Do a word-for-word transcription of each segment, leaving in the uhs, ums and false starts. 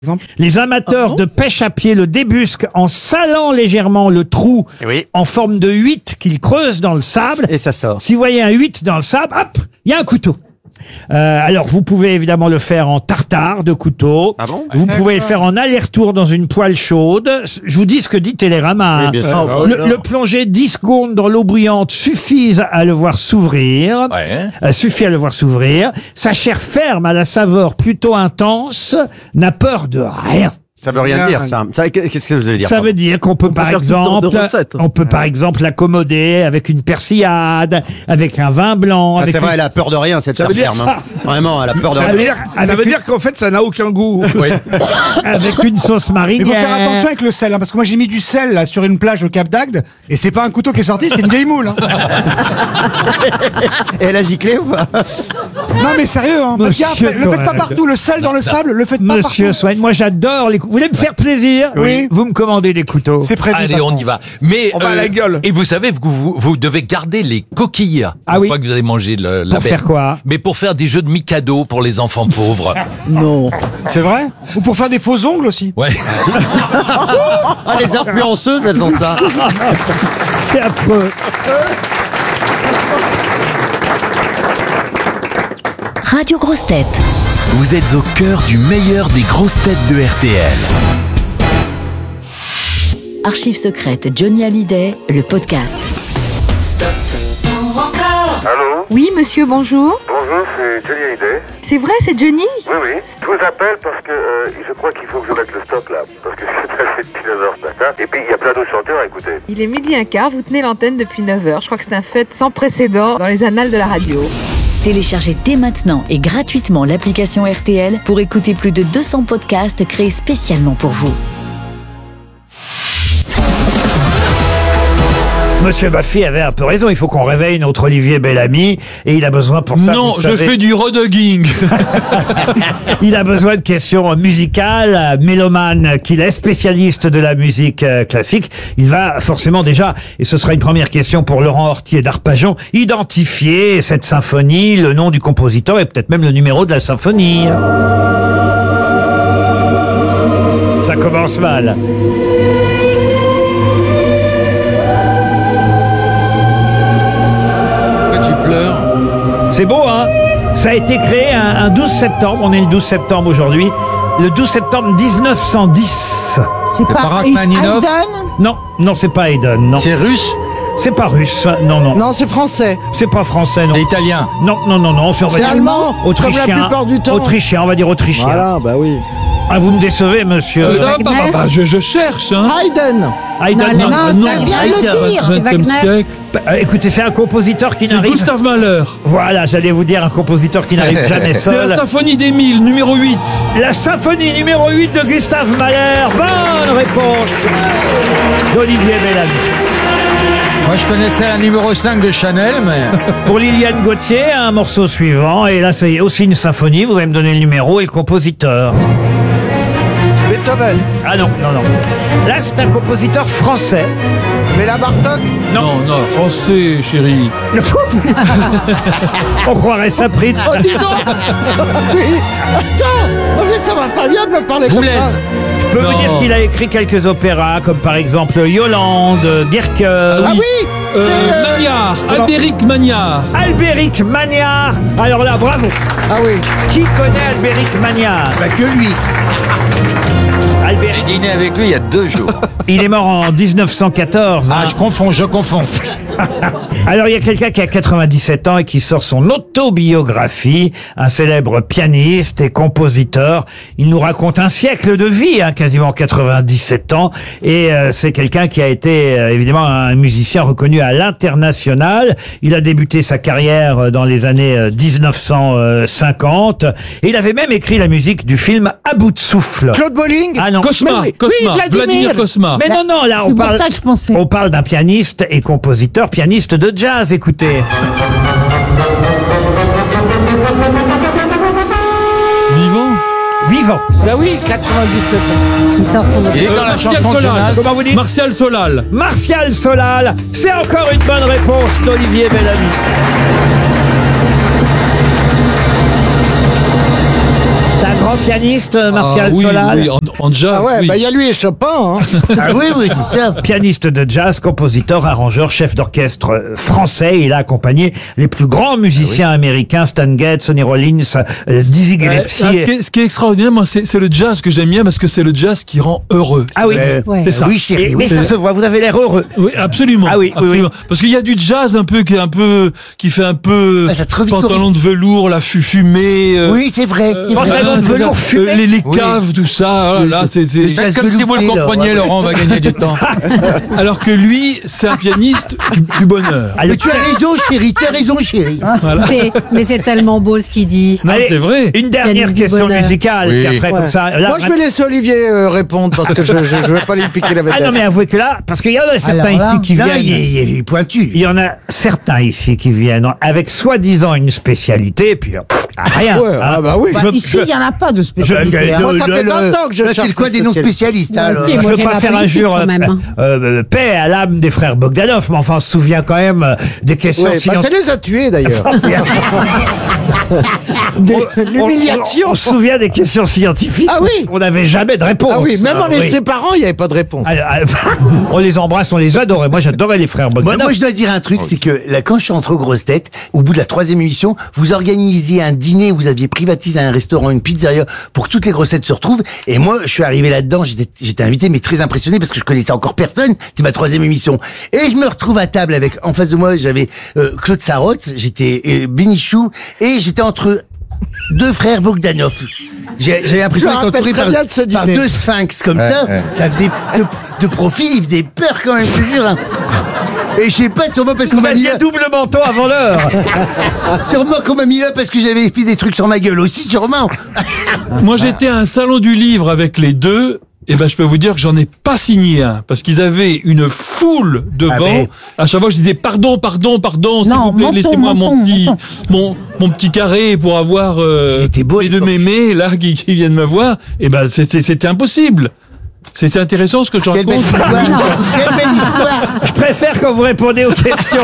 Exemple. Les amateurs Ah bon de pêche à pied le débusquent en salant légèrement le trou Oui. en forme de huit qu'ils creusent dans le sable. Et ça sort. Si vous voyez un huit dans le sable, hop, il y a un couteau. Euh, alors, vous pouvez évidemment le faire en tartare de couteau. Ah bon ? Vous pouvez le faire en aller-retour dans une poêle chaude. Je vous dis ce que dit Télérama. Oui, bien hein. sûr. Le, le plonger dix secondes dans l'eau brillante suffit à le voir s'ouvrir. Ouais. Euh, suffit à le voir s'ouvrir. Sa chair ferme à la saveur plutôt intense n'a peur de rien. Ça veut rien dire, ça. Ça, Qu'est-ce que vous allez dire? Ça veut dire qu'on peut par faire toutes sortes de exemple, recettes. on peut par exemple l'accommoder avec une persillade, avec un vin blanc. Ah, avec c'est vrai, une- elle a peur de rien, cette Ça veut chair dire- ferme. hein. Vraiment, elle a peur de Ça rien. veut dire, ça avec veut une- dire qu'en fait, ça n'a aucun goût. Oui. avec une sauce Il faut faire attention marinière. avec le sel, hein, parce que moi j'ai mis du sel là sur une plage au Cap d'Agde, et c'est pas un couteau qui est sorti, c'est une vieille moule. hein. Et elle a giclé ou pas? Non mais sérieux, hein, parce qu'il y a Monsieur après- le faites pas Tourelle. partout, le sel dans le sable, le faites pas Monsieur partout. Swain, moi j'adore les coups. Vous voulez me faire plaisir? Oui. Vous me commandez des couteaux. C'est prévu. Allez, patron. on y va. Mais On va à la gueule. Et vous savez que vous, vous devez garder les coquilles. Ah une oui. fois que vous avez mangé le, la Pour bête. faire quoi? Mais pour faire des jeux de Mikado pour les enfants pauvres. C'est vrai. Ou pour faire des faux ongles aussi. Ouais. Ah, les influenceuses, elles ont ça. C'est affreux. Radio Grosses Têtes. Vous êtes au cœur du meilleur des grosses têtes de R T L. Archives secrètes Johnny Hallyday, le podcast. Allô? Oui, monsieur, bonjour. Bonjour, c'est Johnny Hallyday. C'est vrai, c'est Johnny? Oui, oui. Je vous appelle parce que euh, je crois qu'il faut que je mette le stop là. Parce que c'est passé depuis neuf heures ce matin. Et puis il y a plein d'autres chanteurs à écouter. Il est midi un quart, vous tenez l'antenne depuis neuf heures. Je crois que c'est un fait sans précédent dans les annales de la radio. Téléchargez dès maintenant et gratuitement l'application R T L pour écouter plus de deux cents podcasts créés spécialement pour vous. Monsieur Baffy avait un peu raison. Il faut qu'on réveille notre Olivier Bellamy et il a besoin pour ça. Non, vous je savez, fais du redogging. Il a besoin de questions musicales. Mélomane qu'il est, spécialiste de la musique euh, classique. Il va forcément déjà, et ce sera une première question pour Laurent Hortier d'Arpajon, identifier cette symphonie, le nom du compositeur et peut-être même le numéro de la symphonie. Ça commence mal. C'est beau, hein? Ça a été créé un, un douze septembre. On est le douze septembre aujourd'hui. Le douze septembre dix-neuf cent dix. C'est pas Haydn? Non, non, c'est pas Haydn. Non, C'est russe? c'est pas russe. Non, non. Non, c'est français. C'est pas français, non. C'est italien? Non, non, non, non. C'est, on va C'est dire allemand, autrichien. comme la plupart du temps. Autrichien, on va dire autrichien. Voilà, bah oui. Ah, vous me décevez, monsieur. Euh, non, bah, bah, bah, je, je cherche, hein. Haydn. Haydn, non. non, non, t'as bien Haydn, le dire. vingtième siècle. Euh, écoutez, c'est un compositeur qui C'est n'arrive. Gustave Mahler. Voilà, j'allais vous dire un compositeur qui n'arrive jamais C'est la seul. symphonie d'Émile, numéro huit. La symphonie numéro huit de Gustave Mahler. Bonne réponse d'Olivier Bellamy. Moi, je connaissais un numéro cinq de Chanel, mais... Pour Liliane Gauthier, un morceau suivant. Et là, c'est aussi une symphonie. Vous allez me donner le numéro et le compositeur. Beethoven. Ah non, non, non. Là, c'est un compositeur français. Béla Bartok. Non, non, français, chérie. On croirait ça pris. Oh, dis donc. Oui. Attends. Non, mais ça va pas bien de me parler Vous comme laisse. ça. Je peux Non. vous dire qu'il a écrit quelques opéras, comme par exemple Yolande, Guercke, Ah oui. Euh, c'est, euh, Magnard, comment- Albéric Magnard. Albéric Magnard. Alors là, bravo. Ah oui. Qui connaît Albéric Magnard? Bah, que lui. Albéric, dîné avec lui il y a deux jours. il est mort en dix-neuf cent quatorze. hein. Ah, je confonds, je confonds. Alors, il y a quelqu'un qui a quatre-vingt-dix-sept ans et qui sort son autobiographie, un célèbre pianiste et compositeur. Il nous raconte un siècle de vie, hein, quasiment quatre-vingt-dix-sept ans. Et euh, c'est quelqu'un qui a été, euh, évidemment, un musicien reconnu à l'international. Il a débuté sa carrière euh, dans les années euh, dix-neuf cent cinquante. Et il avait même écrit la musique du film À bout de souffle. Claude Bolling. Ah non. Cosma, Mais oui, Cosma, oui, Vladimir. Vladimir Cosma. Mais non, non, là, on C'est pour parle, ça que je pensais. on parle d'un pianiste et compositeur, pianiste de jazz, écoutez. Vivant. Vivant. Bah oui, quatre-vingt-dix-sept ans. Il est dans la Martial chanson de Solal. Jonas. Comment vous dites? Martial Solal. Martial Solal. C'est encore une bonne réponse d'Olivier Bellamy. C'est un grand pianiste, euh, Martial Ah, oui, Solal. oui, en, en jazz, Ah ouais, oui. bah il y a lui et Chopin. Hein. Ah oui, oui, c'est ça. Pianiste de jazz, compositeur, arrangeur, chef d'orchestre euh, français. Il a accompagné les plus grands musiciens américains, Stan Getz, Sonny Rollins, euh, Dizzy Ouais, Gillespie. ah, ce, qui est, ce qui est extraordinaire, moi, c'est c'est le jazz que j'aime bien parce que c'est le jazz qui rend heureux. Ah oui, Euh, Ouais. C'est ça. Oui, chérie, Et- oui. mais ça se voit, vous avez l'air heureux. Oui, absolument. Ah oui, oui, absolument. oui. Parce qu'il y a du jazz un peu qui est un peu qui fait un peu Ah, ça te revigore. pantalon de velours, la fu- fumée. euh, Oui, c'est vrai. euh, Pantalon de c'est velours ça, fumé. euh, les, les Oui. caves, tout ça. Oh là, là, c'est, c'est- Le jazz Comme de si vous le Loupé, là, compreniez, ouais. Laurent, on va gagner du temps. Alors que lui, c'est un pianiste du, du bonheur. Allez, Mais tu as raison, chérie, tu as raison, chérie. Voilà. C'est- Mais c'est tellement beau ce qu'il dit. Non, allez, c'est vrai. Une dernière Pianiste du question bonheur. musicale. Oui. Et après, Ouais. comme ça, là, Moi, je vais laisser Olivier euh, répondre parce que je, je, je vais pas lui piquer la vedette. Ah non, mais avouez que là, parce qu'il y en a certains Alors là, ici qui Là, viennent. il est, il est pointu. Il y en a certains ici qui viennent avec soi-disant une spécialité, puis euh, pff, ah, rien. Ouais, hein. ah bah oui. Je- ici, il n'y en a pas de spécialité. Bah, Moi, le- ça le- fait le- vingt ans que je là, cherche c'est quoi une des noms spécialité. spécialistes alors aussi, je moi, veux j'ai pas la faire politique, injure quand même, hein. euh, euh, paix à l'âme des frères Bogdanov, mais enfin on se souvient quand même euh, des questions Ouais, bah, ça scientifiques. les a tués d'ailleurs. Des- L'humiliation. On, on se souvient des questions scientifiques. Ah oui. On n'avait jamais de réponse. Ah oui, même en Ah les oui. séparant, il n'y avait pas de réponse. Ah, ah, on les embrasse, on les adorait. Moi j'adorais les frères Moi, Bogdanov. moi, je dois dire un truc, c'est que là, quand je suis entré aux grosses têtes, au bout de la troisième émission, vous organisiez un dîner, vous aviez privatisé un restaurant, une pizzeria, pour que toutes les grosses têtes se retrouvent. Et moi, je suis arrivé là-dedans, j'étais, j'étais invité, mais très impressionné parce que je connaissais encore personne. C'est ma troisième émission. Et je me retrouve à table avec, en face de moi, j'avais euh, Claude Sarraute, j'étais euh, Bénichou, et j'étais entre deux frères Bogdanov. J'ai- J'avais l'impression Je me d'être entouré rappelle par, très bien de ce par dîner. deux sphinx comme Ouais, ça. ouais. Ça faisait de, de profil, il faisait peur quand même, je te jure. hein. Et je sais pas, sûrement parce qu'on Vous m'a mis aviez là, double manteau avant l'heure. sûrement qu'on m'a mis là parce que j'avais fait des trucs sur ma gueule aussi, sûrement. Moi, j'étais à un salon du livre avec les deux. Et ben, je peux vous dire que j'en ai pas signé un parce qu'ils avaient une foule devant. Ah, mais- À chaque fois, je disais pardon, pardon, pardon, s'il Non, vous plaît, menton, laissez-moi mon menton, petit, menton. mon, mon petit carré pour avoir euh, C'était beau, les deux l'époque. mémés là qui, qui viennent me voir. Et ben, c'était, c'était impossible. C'était intéressant ce que je Quelle belle raconte. histoire. Quelle belle histoire. Je préfère quand vous répondez aux questions.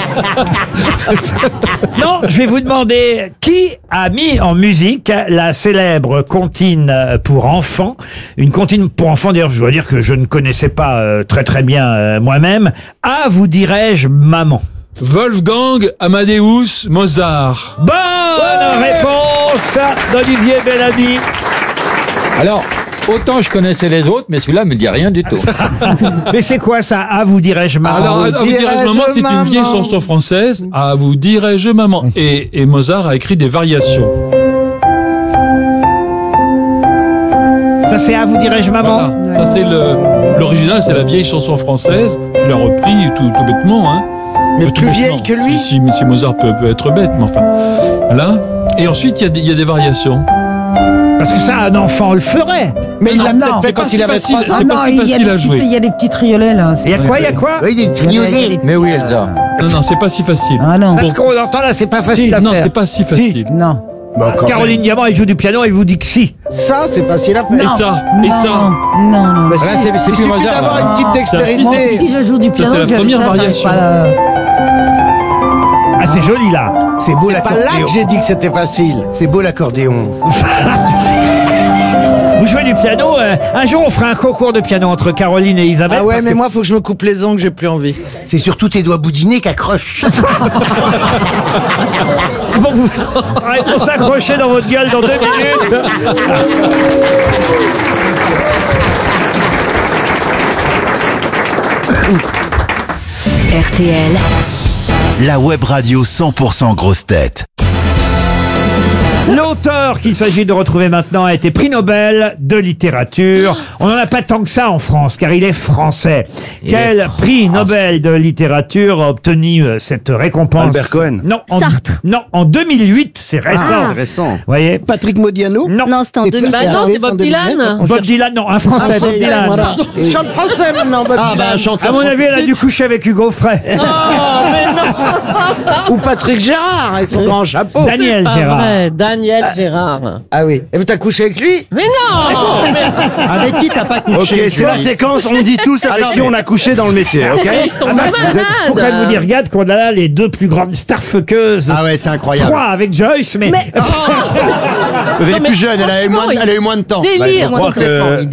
Non, je vais vous demander qui a mis en musique la célèbre comptine pour enfants. Une comptine pour enfants, d'ailleurs, je dois dire que je ne connaissais pas euh, très très bien euh, moi-même. Ah, vous dirais-je, maman. Wolfgang Amadeus Mozart. Bonne réponse d'Olivier Bellamy. Alors, autant je connaissais les autres, mais celui-là me dit rien du tout. Mais c'est quoi ça? Ah, vous dirais-je, maman. Alors, à vous dirais-je dirais-je maman, c'est une maman. vieille chanson française. À vous dirais-je maman. Et, et Mozart a écrit des variations. Ça c'est à vous dirais-je, maman. Voilà. Ça, c'est le, l'original, c'est la vieille chanson française. Il l'a repris tout, tout bêtement, hein. Mais Tout plus bêtement. vieille que lui. Si, si Mozart peut, peut être bête, mais enfin. Voilà. Et ensuite, il y a des, il y a des variations. Parce que ça, un enfant le ferait. Mais il Ah a non. peut-être C'est fait pas quand si il avait facile. trois ans. C'est pas si il y a facile des à petites- jouer. il y a des petits triolets là. Il y a quoi, il y a quoi? Oui, des Il y a triolets. des- Mais oui, Elsa. Non, non, c'est pas si facile. Ah non. Parce qu'on entend là, c'est pas facile Si, à non, faire. c'est pas si facile. Non. Bon, quand Caroline Diamant, elle joue du piano, elle vous dit que si. Ça, c'est facile à faire. Et ça, et non, ça. Non, non. Bah, Voilà, si, c'est- c'est il plus suffit Mozart, d'avoir là. une petite Moi dextérité. aussi, je joue du piano. c'est la je- première ça, j'arrive variation. pas à le- Ah, c'est joli là. c'est beau C'est pas là l'accordéon. que j'ai dit que c'était facile. C'est beau l'accordéon. Vous jouez du piano. euh, un jour, on fera un concours de piano entre Caroline et Isabelle. Ah ouais, parce mais que- moi, faut que je me coupe les ongles, j'ai plus envie. C'est surtout tes doigts boudinés qu'accrochent. Ils vont vous... Ah, ils vont s'accrocher dans votre gueule dans deux minutes. R T L, La web radio cent pour cent grosse tête. L'auteur qu'il s'agit de retrouver maintenant a été prix Nobel de littérature. On n'en a pas tant que ça en France, car il est français. Quel prix Nobel de littérature a obtenu euh, cette récompense? Albert Cohen. Non, en, Sartre. non, en deux mille huit, c'est récent. Ah. Récent. Voyez? Patrick Modiano. Non. Non, c'était en Et deux mille. puis- Bah non, c'est Bob Dylan. Bob Dylan, non, un français, Bob Dylan. Voilà. Je chante français maintenant, Bob Ah, bah, Dylan. un chanteur. À mon avis, elle a dû coucher avec Hugo Frey. Ou Patrick Gérard et son grand chapeau. Daniel Gérard. Daniel Gérard. Ah oui. Et t'as couché avec lui? Mais non mais- Avec qui t'as pas couché? Ok, c'est la séquence, on dit tous avec qui on a couché dans le métier, ok? Ils sont Ah bah, malades. vous êtes- faut quand même vous dire, regarde qu'on a là les deux plus grandes starfuckeuses. Ah ouais, c'est incroyable. Trois avec Joyce, mais... Elle est Non, mais plus jeune, elle a eu moins, franchement, elle a eu moins de temps. Délire, Bah, il faut croire complètement. que-